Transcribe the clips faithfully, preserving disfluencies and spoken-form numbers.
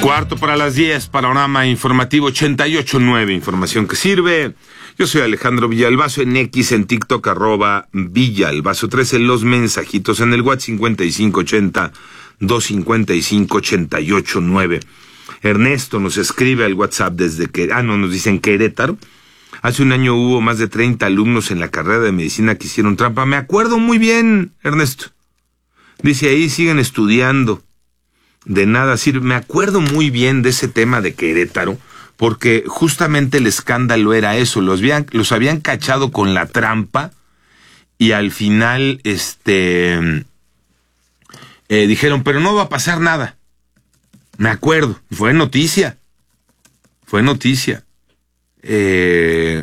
Cuarto para las diez, panorama informativo ochenta y ocho punto nueve, información que sirve. Yo soy Alejandro Villalbazo, en X, en TikTok, arroba Villalbazo trece, los mensajitos en el WhatsApp cincuenta y cinco ochenta, doscientos cincuenta y cinco, ochenta y ocho nueve. Ernesto nos escribe al WhatsApp desde que, ah, no, nos dicen Querétaro. Hace un año hubo más de treinta alumnos en la carrera de medicina que hicieron trampa. Me acuerdo muy bien, Ernesto. Dice, ahí siguen estudiando. De nada sirve. Me acuerdo muy bien de ese tema de Querétaro, porque justamente el escándalo era eso. Los habían, los habían cachado con la trampa y al final, este, eh, dijeron, pero no va a pasar nada. Me acuerdo. Fue noticia. Fue noticia. Eh,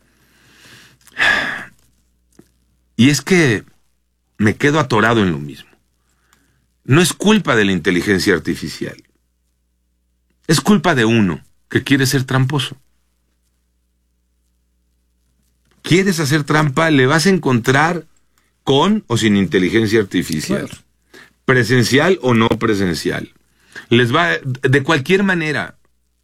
y es que me quedo atorado en lo mismo. No es culpa de la inteligencia artificial. Es culpa de uno que quiere ser tramposo. ¿Quieres hacer trampa? Le vas a encontrar con o sin inteligencia artificial. Claro. Presencial o no presencial. Les va de cualquier manera.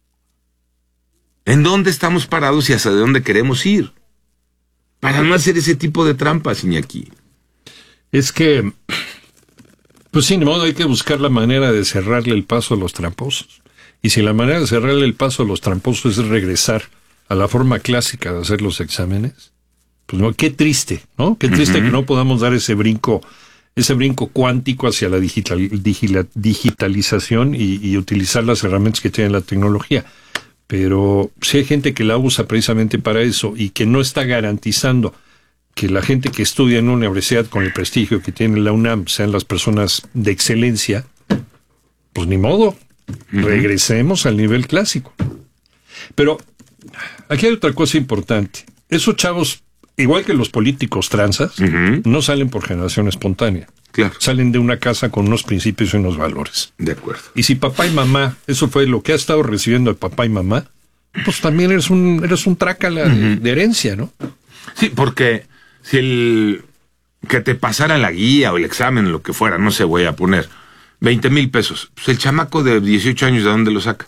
¿En dónde estamos parados y hacia dónde queremos ir? Para no hacer ese tipo de trampas, Iñaki. Es que, pues sin modo, hay que buscar la manera de cerrarle el paso a los tramposos. Y si la manera de cerrarle el paso a los tramposos es regresar a la forma clásica de hacer los exámenes, pues no, qué triste, ¿no? Qué triste uh-huh. que no podamos dar ese brinco, ese brinco cuántico hacia la digital, digital, digitalización y, y utilizar las herramientas que tiene la tecnología. Pero si hay gente que la usa precisamente para eso y que no está garantizando que la gente que estudia en una universidad con el prestigio que tiene la UNAM sean las personas de excelencia, pues ni modo, uh-huh. regresemos al nivel clásico. Pero aquí hay otra cosa importante. Esos chavos, igual que los políticos tranzas, uh-huh. no salen por generación espontánea. Claro. Salen de una casa con unos principios y unos valores. De acuerdo. Y si papá y mamá, eso fue lo que ha estado recibiendo el papá y mamá, pues también eres un, eres un trácala uh-huh. de, de herencia, ¿no? Sí, porque si el que te pasara la guía o el examen, lo que fuera, no sé, voy a poner veinte mil pesos, pues el chamaco de dieciocho años, ¿de dónde lo saca?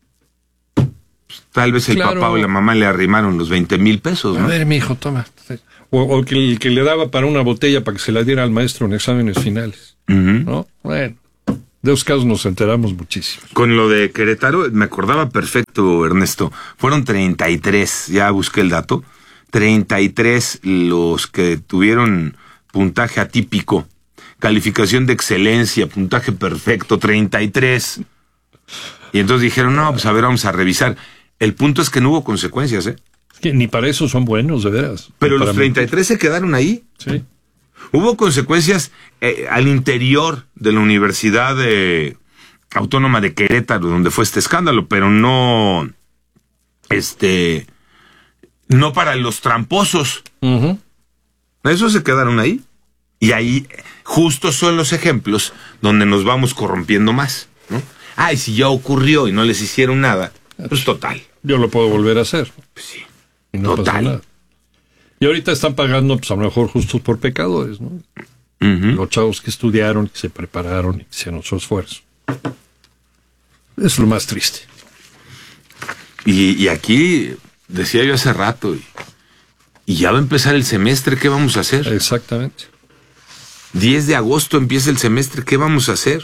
Pues tal vez el claro. papá o la mamá le arrimaron los veinte mil pesos, ¿no? A ver, mijo, toma. O, o que el que le daba para una botella para que se la diera al maestro en exámenes finales. Uh-huh. ¿No? Bueno, de esos casos nos enteramos muchísimo. Con lo de Querétaro, me acordaba perfecto, Ernesto. Fueron treinta y tres, ya busqué el dato. treinta y tres los que tuvieron puntaje atípico, calificación de excelencia, puntaje perfecto, treinta y tres. Y entonces dijeron, no, pues a ver, vamos a revisar. El punto es que no hubo consecuencias, ¿eh? Que ni para eso son buenos, de veras. Pero los para treinta y tres se quedaron ahí. Sí. Hubo consecuencias eh, al interior de la Universidad eh, Autónoma de Querétaro, donde fue este escándalo, pero no, este, no para los tramposos. Uh-huh. Esos se quedaron ahí. Y ahí justo son los ejemplos donde nos vamos corrompiendo más, ¿no? Ay, si ya ocurrió y no les hicieron nada, pues total. Yo lo puedo volver a hacer. Pues sí. Y no Total. pasa nada. Y ahorita están pagando, pues a lo mejor justos por pecadores, ¿no? Uh-huh. Los chavos que estudiaron, que se prepararon y que hicieron su esfuerzo. Es lo más triste. Y, y aquí, decía yo hace rato, y, y ya va a empezar el semestre, ¿qué vamos a hacer? Exactamente. diez de agosto empieza el semestre, ¿qué vamos a hacer?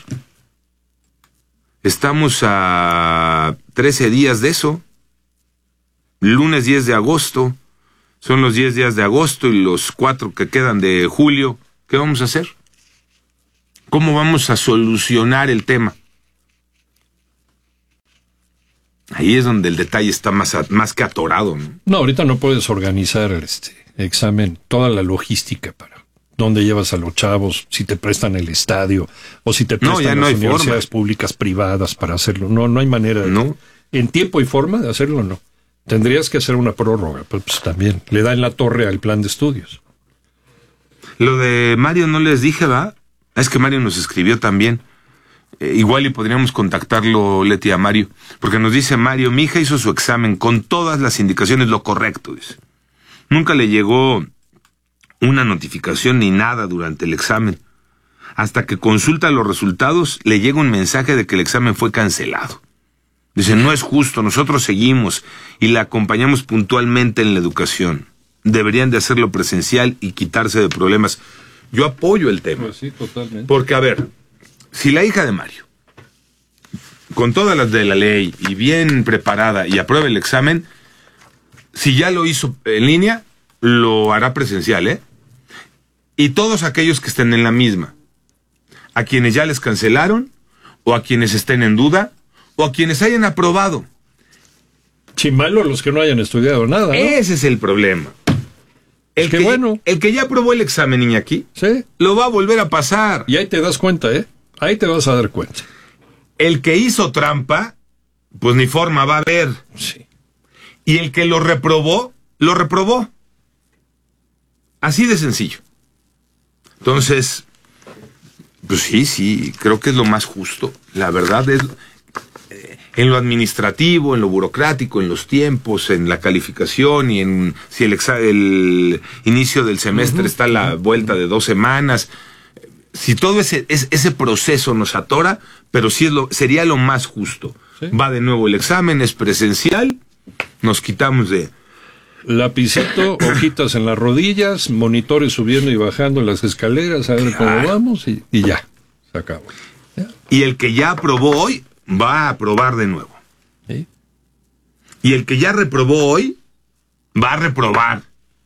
Estamos a trece días de eso. Lunes diez de agosto, son los diez días de agosto y los cuatro que quedan de julio. ¿Qué vamos a hacer? ¿Cómo vamos a solucionar el tema? Ahí es donde el detalle está más, más que atorado, ¿no? No, ahorita no puedes organizar este examen, toda la logística para dónde llevas a los chavos, si te prestan el estadio o si te prestan no, ya las no hay universidades forma. Públicas privadas para hacerlo. No, no hay manera. De, no. En tiempo y forma de hacerlo, no. Tendrías que hacer una prórroga, pero pues también le da en la torre al plan de estudios. Lo de Mario no les dije, ¿va? Es que Mario nos escribió también. Eh, igual y podríamos contactarlo, Leti, a Mario. Porque nos dice Mario, mi hija hizo su examen con todas las indicaciones, lo correcto, dice. Nunca le llegó una notificación ni nada durante el examen. Hasta que consulta los resultados, le llega un mensaje de que el examen fue cancelado. Dicen, no es justo, nosotros seguimos y la acompañamos puntualmente en la educación. Deberían de hacerlo presencial y quitarse de problemas. Yo apoyo el tema. Pues sí, totalmente. Porque, a ver, si la hija de Mario, con todas las de la ley y bien preparada y aprueba el examen, si ya lo hizo en línea, lo hará presencial, ¿eh? Y todos aquellos que estén en la misma, a quienes ya les cancelaron, o a quienes estén en duda, o a quienes hayan aprobado. Sí, malo los que no hayan estudiado nada, ¿no? Ese es el problema. El Qué que, bueno. El que ya aprobó el examen, Iñaki, Sí. lo va a volver a pasar. Y ahí te das cuenta, ¿eh? Ahí te vas a dar cuenta. El que hizo trampa, pues ni forma va a haber. Sí. Y el que lo reprobó, lo reprobó. Así de sencillo. Entonces, pues sí, sí, creo que es lo más justo. La verdad es, eh, en lo administrativo, en lo burocrático, en los tiempos, en la calificación y en si el, exa- el inicio del semestre uh-huh. está a la vuelta de dos semanas. Si todo ese, ese, ese proceso nos atora, pero sí es lo, sería lo más justo. ¿Sí? Va de nuevo el examen, es presencial, nos quitamos de... Lapicito, hojitas en las rodillas, monitores subiendo y bajando las escaleras, a ver claro. cómo vamos y, y ya, se acabó. ¿Ya? Y el que ya aprobó hoy, va a aprobar de nuevo. ¿Sí? Y el que ya reprobó hoy, va a reprobar.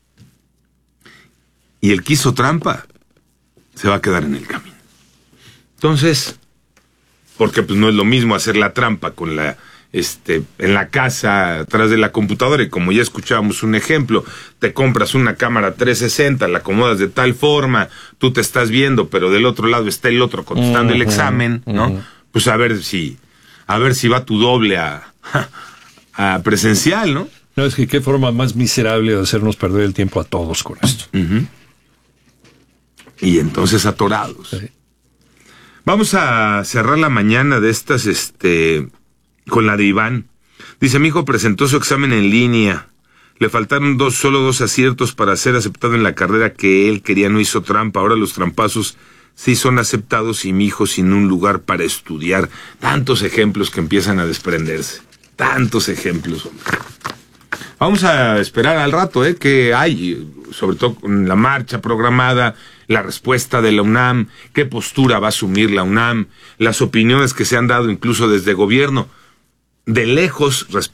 Y el que hizo trampa, se va a quedar en el camino. Entonces, porque pues no es lo mismo hacer la trampa con la... Este, en la casa, atrás de la computadora, y como ya escuchábamos un ejemplo, te compras una cámara trescientos sesenta, la acomodas de tal forma, tú te estás viendo, pero del otro lado está el otro contestando uh-huh, el examen, ¿no? Uh-huh. Pues a ver si, a ver si va tu doble a, a presencial, ¿no? No, es que qué forma más miserable de hacernos perder el tiempo a todos con esto. Uh-huh. Y entonces atorados. Sí. Vamos a cerrar la mañana de estas, este... con la de Iván. Dice, mi hijo presentó su examen en línea. Le faltaron dos, solo dos aciertos para ser aceptado en la carrera que él quería, no hizo trampa. Ahora los trampazos sí son aceptados y mi hijo sin un lugar para estudiar. Tantos ejemplos que empiezan a desprenderse. Tantos ejemplos, hombre. Vamos a esperar al rato, ¿eh? Que hay, sobre todo con la marcha programada, la respuesta de la UNAM, qué postura va a asumir la UNAM, las opiniones que se han dado incluso desde gobierno. De lejos, respecto